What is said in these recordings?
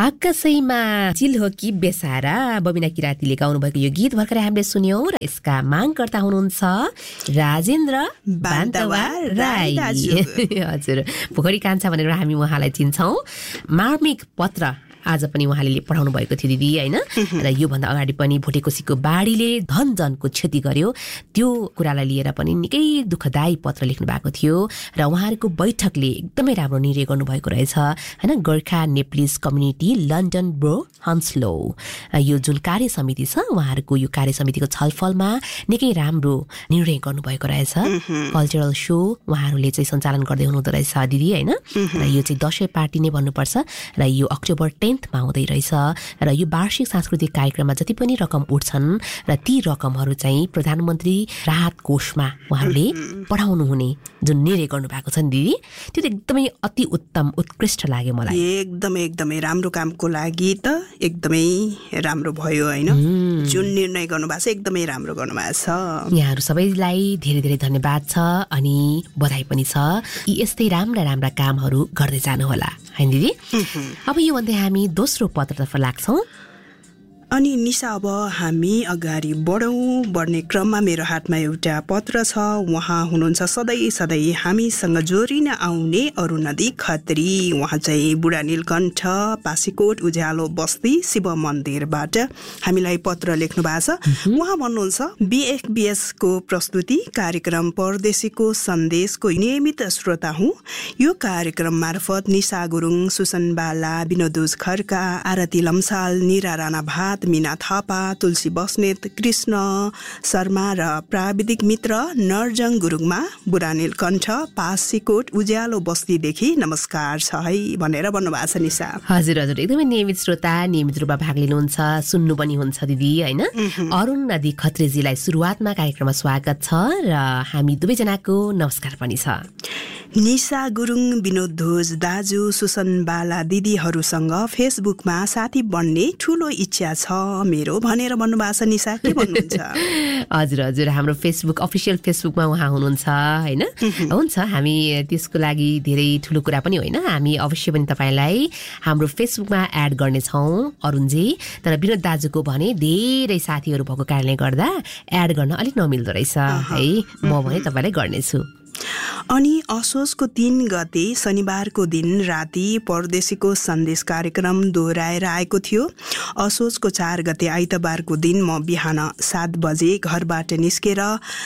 आकाशैमा चिल हो कि बेसारा बबिना किरातीले गाउनु भएको यो गीत भर्खरै हामीले सुन्यौं र यसका मागकर्ता हुनुहुन्छ राजेन्द्र बान्तवा राई। हजुर, पोखरी कान्छा भनेर हामी उहाँलाई चिन्छौं। मार्मिक पत्र आज पनि उहाँले पढाउनु भएको थियो दिदी, हैन? र योभन्दा अगाडि पनि भोटेकोसीको बाढीले धन जनको क्षति गर्यो, त्यो कुरालाई लिएर पनि निकै दुःखदायी पत्र लेख्नु भएको थियो र उहाँहरूको बैठकले एकदमै राम्रो निर्णय गर्नुभएको रहेछ, हैन? Gorkha Nepalese community London bro हन्सलो, यो जुन कार्य समिति छ उहाँहरूको यो कार्य समितिको छलफलमा निकै राम्रो निर्णय गर्नुभएको रहेछ। कल्चरल सो उहाँहरूले चाहिँ सञ्चालन गर्दै हुनुहुँदो रहेछ दिदी, हैन? र यो चाहिँ दशैं पार्टी नै भन्नुपर्छ र यो अक्टोबर 10 मा हुँदै रहेछ र यो वार्षिक सांस्कृतिक कार्यक्रममा जति पनि रकम उठ्छन् र ती रकमहरू चाहिँ प्रधानमन्त्री राहत कोषमा उहाँहरूले पठाउनु हुने जुन निर्णय गर्नु भएको छ नि दिदी, त्यो त एकदमै अति उत्तम उत्कृष्ट लाग्यो मलाई। एकदमै राम्रो कामको लागि त एकदमै राम्रो भयो, हैन? जुन निर्णय गर्नुभएको छ एकदमै राम्रो गर्नुभएको छ। यहाँहरू सबैलाई धेरै धेरै धन्यवाद छ अनि बधाई पनि छ। यस्तै राम्रा कामहरू गर्दै जानु होला, हैन दिदी? अब यो भन्दै हामी दोस्रो पत्रतर्फ लाग्छौं। अनि निशा, अब हामी अगाडि बढ्ने क्रममा मेरो हातमा एउटा पत्र छ। उहाँ हुनुहुन्छ सधैँ हामीसँग जोडिन आउने अरुणदी खत्री। उहाँ चाहिँ बुढा नीलकण्ठ पासीकोट उज्यालो बस्ती शिव मन्दिरबाट हामीलाई पत्र लेख्नु भएको छ। उहाँ भन्नुहुन्छ, BFBS को प्रस्तुति कार्यक्रम परदेशीको सन्देशको नियमित श्रोता हुँ। यो कार्यक्रम मार्फत निशा गुरुङ, सुसन बाला, विनोद खड्का, आरती लम्साल, निरा राणा भात, मीना थापा, तुलसी बस्नेत, कृष्ण शर्मा र प्राविधिक मित्र नरजङ गुरुङमा बुढा नीलकण्ठ पासीकोट उज्यालो बस्तीदेखि नमस्कार छ है भनेर भन्नुभएको छ निशा। हजुर, एकदमै नियमित श्रोता, नियमित रूपमा भाग लिनुहुन्छ, सुन्नु पनि हुन्छ दिदी, हैन? अरुणदी खत्रीजीलाई सुरुवातमा कार्यक्रममा स्वागत छ र हामी दुवैजनाको नमस्कार पनि छ। निशा गुरुङ, विनोद ध्वज दाजु, सुसन बाला दिदीहरूसँग फेसबुकमा साथी बन्ने ठुलो इच्छा छ मेरो भनेर भन्नुभएको छ निशा। के भन्नुहुन्छ? हजुर, हाम्रो फेसबुक अफिसियल फेसबुकमा उहाँ हुनुहुन्छ, हैन? हुन्छ, हामी त्यसको लागि धेरै ठुलो कुरा पनि होइन, हामी अवश्य पनि तपाईलाई हाम्रो फेसबुकमा एड गर्नेछौँ अरुणजी। तर विनोद दाजुको भने धेरै साथीहरू भएको कारणले गर्दा एड गर्न अलिक नमिल्दो रहेछ है, म भने तपाईलाई गर्नेछु। अनि असोजको 3 गते शनिबारको दिन राति परदेशीको सन्देश कार्यक्रम दोहोऱ्याएर आएको थियो। असोजको 4 गते आइतबारको दिन म बिहान 7 बजे घरबाट निस्केर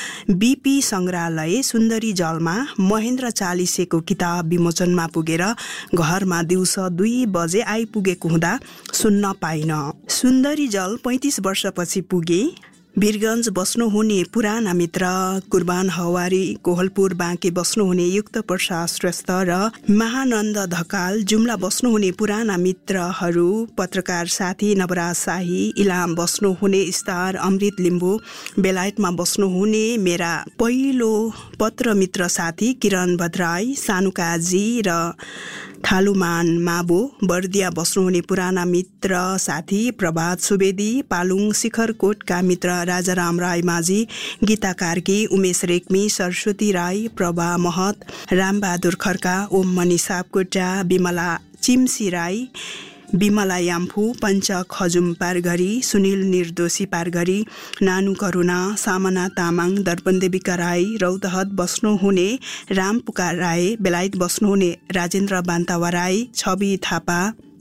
BP संग्रहालय सुन्दरी जलमा महेन्द्र चालिसेको किताब विमोचनमा पुगेर घरमा दिउँसो 2 बजे आइपुगेको हुँदा सुन्न पाइन। सुन्दरी जल 35 वर्षपछि पुगे। वीरगञ्ज बस्नुहुने पुराना मित्र कुर्बान हवारी, कोहलपुर बाँके बस्नुहुने युक्त प्रसाद श्रेष्ठ र महानन्द ढकाल, जुम्ला बस्नुहुने पुराना मित्रहरू पत्रकार साथी नवराज शाही, इलाम बस्नुहुने स्टार अमृत लिम्बू, बेलायतमा बस्नुहुने मेरा पहिलो पत्र मित्र साथी किरण भद्राई, सानुकाजी र थालुमान माबो, बर्दिया बस्नुहुने पुराना मित्र साथी प्रभात सुवेदी, पालुङ शिखरकोटका मित्र राजाराम राई माझी, गीता कार्की, उमेश रेग्मी, सरस्वती राई, प्रभा महत, रामबहादुर खड्का, ओम मणि सापकोटा, विमला चिम्सी राई, विमला याम्फू, पञ्च खजुम पारघरी, सुनिल निर्दोषी पारघरी, नानु करुणा, सामना तामाङ, दर्पणदेविका राई, रौतहट बस्नुहुने राम पुकार राई, बेलायत बस्नुहुने राजेन्द्र बान्तवा राई, छवि थापा,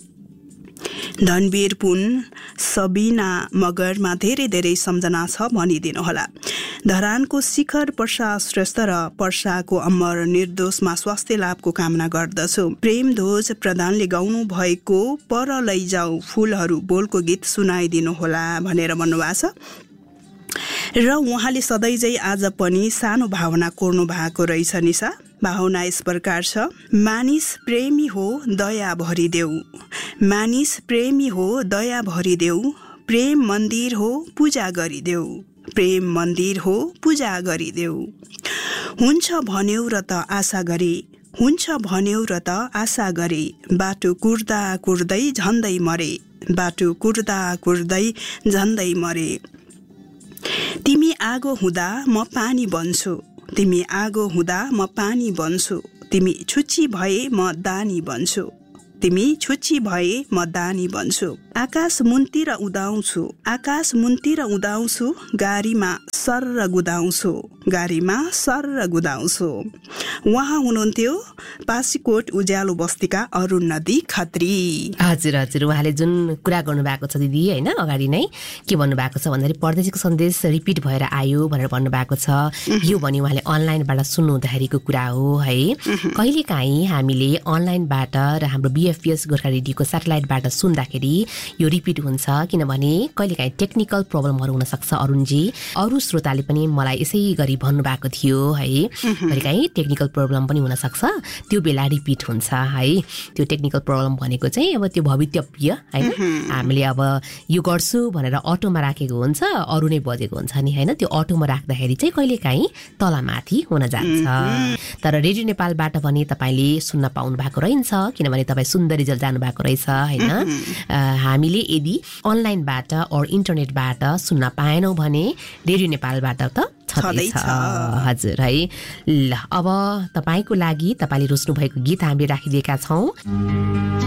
धनवीर पुन, सबिना मगरमा धेरै धेरै सम्झना छ भनिदिनुहोला। धरानको शिखर प्रसाद श्रेष्ठ र पर्साको अमर निर्दोषमा स्वास्थ्य लाभको कामना गर्दछु। प्रेम ध्वज प्रधानले गाउनु भएको पर लैजाऊ फूलहरू बोलको गीत सुनाइदिनुहोला भनेर भन्नुभएको छ। र उहाँले सधैँझै आज पनि सानो भावना कोर्नु भएको रहेछ निशा। भावना यस प्रकार छ, मानिस प्रेमी हो दया भरिदेऊ, मानिस प्रेमी हो दया भरिदेऊ, प्रेम मन्दिर हो पूजा गरिदेऊ, प्रेम मन्दिर हो पूजा गरिदेऊ। हुन्छ भन्यौ र त आशा गरे, हुन्छ भन्यौ र त आशा गरे, बाटो कुर्दा कुर्दै झन्दै मरे, बाटो कुर्दा कुर्दै झन्दै मरे। तिमी आगो हुँदा म पानी बन्छु, तिमी आगो हुँदा म पानी बन्छु, तिमी छुच्ची भए म दानी बन्छु, तिमी छुच्ची भए म दानी बन्छु। आकाश मुन्तिर उदाउँछु, आकाश मुन्तिर उदाउँछु, गाडीमा सर्र गुदाउँछु, गाडीमा सर्र गुदाउँछु। उहाँ हुनुहुन्थ्यो पासीकोट उज्यालो बस्तीका अरुण नदी खत्री। हजुर हजुर, उहाँले जुन कुरा गर्नुभएको छ दिदी होइन, अगाडि नै के भन्नुभएको छ भन्दाखेरि परदेशीको सन्देश रिपिट भएर आयो भनेर भन्नुभएको छ। यो भने उहाँले अनलाइनबाट सुन्नु हुँदाखेरिको कुरा हो है। कहिलेकाहीँ हामीले अनलाइनबाट र हाम्रो बिएफपिएस गोर्खा रेडियोको सेटेलाइटबाट सुन्दाखेरि यो रिपिट हुन्छ, किनभने कहिलेकाहीँ टेक्निकल प्रब्लमहरू हुनसक्छ। अरुणजी, अरू श्रोताले पनि मलाई यसै गरी भन्नुभएको थियो है, कहिलेकाहीँ टेक्निकल प्रब्लम पनि हुनसक्छ, त्यो बेला रिपिट हुन्छ है। त्यो टेक्निकल प्रब्लम भनेको चाहिँ अब त्यो भवितव्य होइन, हामीले अब यो गर्छु भनेर अटोमा राखेको हुन्छ, अरू नै बजेको हुन्छ नि होइन, त्यो अटोमा राख्दाखेरि चाहिँ कहिलेकाहीँ तलमाथि हुन जान्छ। तर रेडियो नेपालबाट भने तपाईँले सुन्न पाउनु भएको रहेछ, किनभने तपाईँ सुन्दर रिजल्ट जानुभएको रहेछ होइन। हामीले यदि अनलाइनबाट अर इन्टरनेटबाट सुन्न पाएनौँ भने रेडियो नेपालबाट त छँदैछ। हजुर है। ल अब तपाईँको लागि तपाईँले रोज्नु भएको गीत हामीले राखिदिएका छौँ।